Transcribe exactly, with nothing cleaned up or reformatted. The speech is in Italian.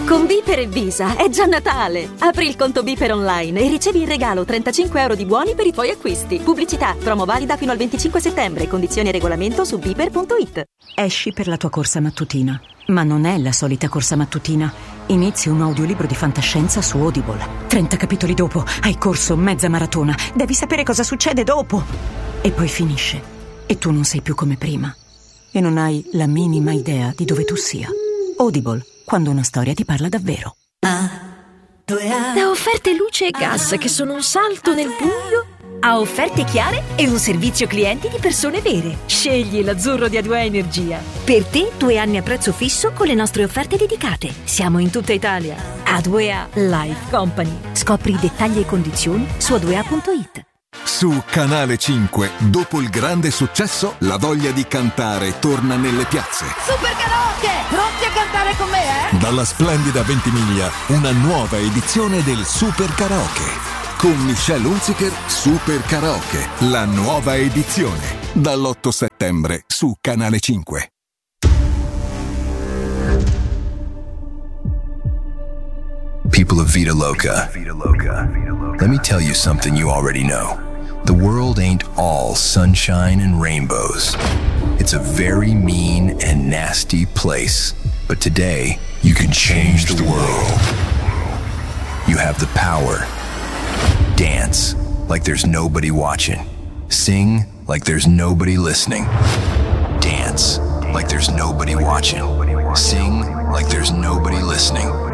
Con Beeper e Visa è già Natale! Apri il conto Beeper online e ricevi in regalo trentacinque euro di buoni per i tuoi acquisti. Pubblicità, promo valida fino al venticinque settembre. Condizioni e regolamento su beeper punto it. Esci per la tua corsa mattutina. Ma non è la solita corsa mattutina. Inizi un audiolibro di fantascienza su Audible. trenta capitoli dopo hai corso mezza maratona. Devi sapere cosa succede dopo. E poi finisce. E tu non sei più come prima. E non hai la minima idea di dove tu sia. Audible. Quando una storia ti parla davvero. Da offerte luce e gas che sono un salto nel buio a offerte chiare e un servizio clienti di persone vere. Scegli l'azzurro di A due A Energia. Per te due anni a prezzo fisso con le nostre offerte dedicate. Siamo in tutta Italia. A due A Life Company. Scopri i dettagli e condizioni su a due a punto it. Su Canale cinque, dopo il grande successo, la voglia di cantare torna nelle piazze. Super Karaoke! Pronti a cantare con me, eh? Dalla splendida Ventimiglia, una nuova edizione del Super Karaoke. Con Michelle Hunziker, Super Karaoke, la nuova edizione. Dall'otto settembre su Canale cinque. People of Vita Loca, let me tell you something you already know. The world ain't all sunshine and rainbows. It's a very mean and nasty place. But today, you can change the world. You have the power. Dance like there's nobody watching. Sing like there's nobody listening. Dance like there's nobody watching. Sing like there's nobody listening.